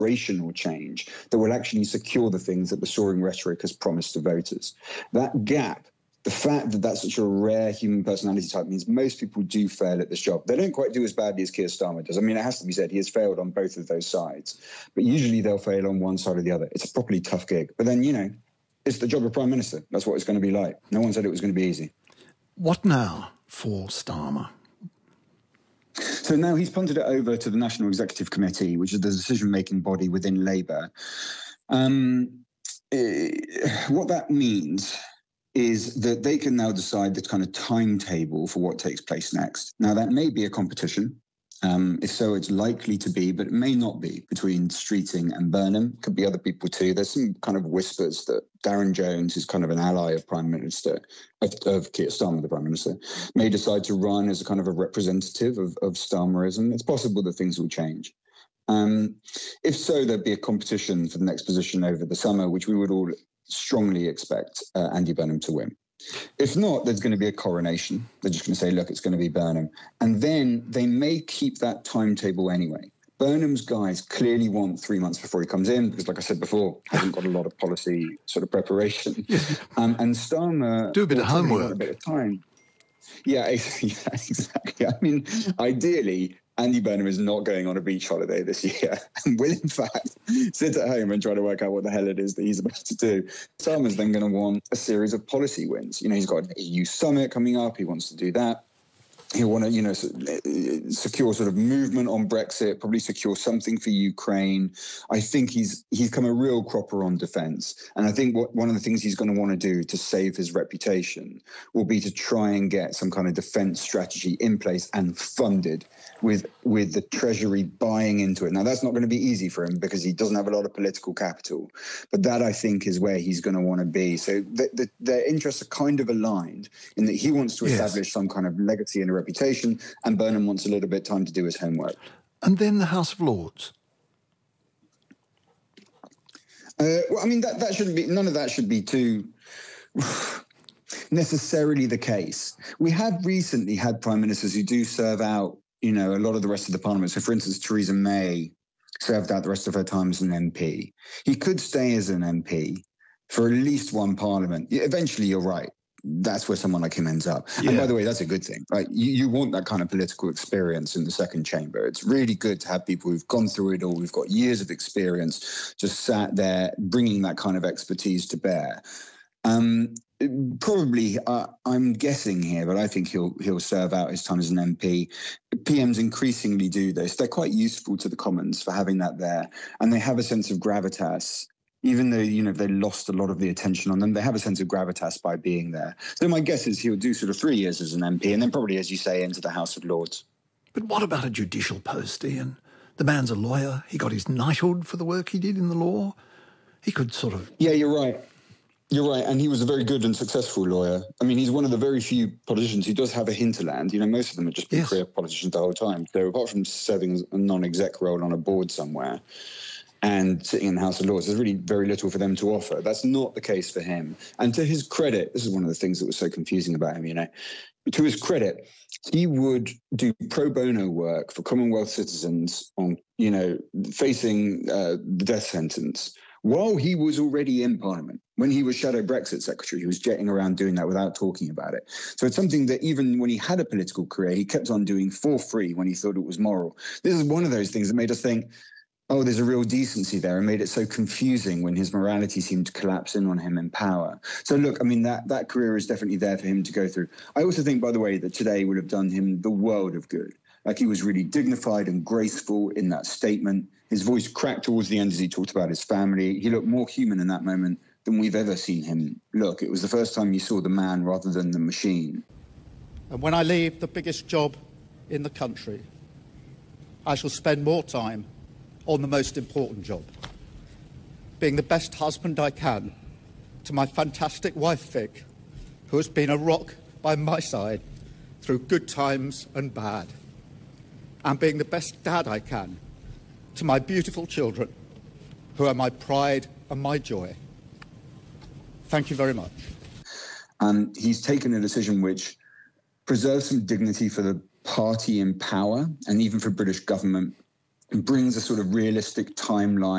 operational change that will actually secure the things that the soaring rhetoric has promised to voters. That gap, the fact that that's such a rare human personality type, means most people do fail at this job. They don't quite do as badly as Keir Starmer does. I mean, it has to be said, he has failed on both of those sides. But usually they'll fail on one side or the other. It's a properly tough gig. But then, it's the job of Prime Minister. That's what it's going to be like. No one said it was going to be easy. What now for Starmer? So now he's punted it over to the National Executive Committee, which is the decision-making body within Labour. What that means is that they can now decide the kind of timetable for what takes place next. Now, that may be a competition. If so, it's likely to be, but it may not be, between Streeting and Burnham. Could be other people too. There's some kind of whispers that Darren Jones, who's kind of an ally of Prime Minister, of Keir Starmer, the Prime Minister, may decide to run as a kind of a representative of Starmerism. It's possible that things will change. If so, there'd be a competition for the next position over the summer, which we would all strongly expect Andy Burnham to win. If not, there's going to be a coronation. They're just going to say, look, it's going to be Burnham. And then they may keep that timetable anyway. Burnham's guys clearly want 3 months before he comes in because, like I said before, hasn't got a lot of policy sort of preparation. And Starmer... Do a bit of homework. A bit of time. Yeah, exactly. I mean, ideally, Andy Burnham is not going on a beach holiday this year and will, in fact, sit at home and try to work out what the hell it is that he's about to do. Starmer's then going to want a series of policy wins. He's got an EU summit coming up. He wants to do that. He'll want to, secure sort of movement on Brexit, probably secure something for Ukraine. I think he's come a real cropper on defence. And I think one of the things he's going to want to do to save his reputation will be to try and get some kind of defence strategy in place and funded with the Treasury buying into it. Now, that's not going to be easy for him because he doesn't have a lot of political capital. But that, I think, is where he's going to want to be. So their interests are kind of aligned in that he wants to establish some kind of legacy and a reputation, and Burnham wants a little bit of time to do his homework. And then the House of Lords. Well, I mean, that shouldn't be, none of that should be too necessarily the case. We have recently had prime ministers who do serve out, a lot of the rest of the parliament. So, for instance, Theresa May served out the rest of her time as an MP. He could stay as an MP for at least one parliament. Eventually, you're right. That's where someone like him ends up. Yeah. And by the way, that's a good thing, right? You want that kind of political experience in the second chamber. It's really good to have people who've gone through it all, who've got years of experience, just sat there bringing that kind of expertise to bear. Probably, I'm guessing here, but I think he'll serve out his time as an MP. PMs increasingly do this. They're quite useful to the Commons for having that there, and they have a sense of gravitas. Even though, they lost a lot of the attention on them, they have a sense of gravitas by being there. So my guess is he'll do sort of 3 years as an MP and then probably, as you say, into the House of Lords. But what about a judicial post, Ian? The man's a lawyer. He got his knighthood for the work he did in the law. He could sort of... Yeah, you're right. You're right. And he was a very good and successful lawyer. I mean, he's one of the very few politicians who does have a hinterland. Most of them have just been career politicians the whole time. So apart from serving a non-exec role on a board somewhere and sitting in the House of Lords, there's really very little for them to offer. That's not the case for him. And to his credit, this is one of the things that was so confusing about him, to his credit, he would do pro bono work for Commonwealth citizens on, facing the death sentence while he was already in Parliament. When he was Shadow Brexit Secretary, he was jetting around doing that without talking about it. So it's something that even when he had a political career, he kept on doing for free when he thought it was moral. This is one of those things that made us think, oh, there's a real decency there, and made it so confusing when his morality seemed to collapse in on him in power. So look, I mean, that career is definitely there for him to go through. I also think, by the way, that today would have done him the world of good. Like, he was really dignified and graceful in that statement. His voice cracked towards the end as he talked about his family. He looked more human in that moment than we've ever seen him look. It was the first time you saw the man rather than the machine. And when I leave the biggest job in the country, I shall spend more time on the most important job, being the best husband I can to my fantastic wife, Vic, who has been a rock by my side through good times and bad, and being the best dad I can to my beautiful children, who are my pride and my joy. Thank you very much. He's taken a decision which preserves some dignity for the party in power and even for British government brings a sort of realistic timeline